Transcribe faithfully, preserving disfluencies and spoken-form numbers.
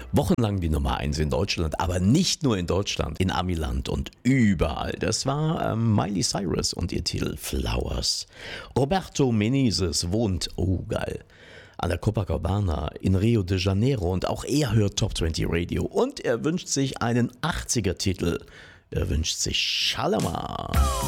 Wochenlang die Nummer eins in Deutschland, aber nicht nur in Deutschland, in Amiland und überall. Das war ähm, Miley Cyrus und ihr Titel Flowers. Roberto Menezes wohnt, oh geil, an der Copacabana in Rio de Janeiro und auch er hört Top zwanzig Radio und er wünscht sich einen achtziger Titel. Er wünscht sich Shalamar.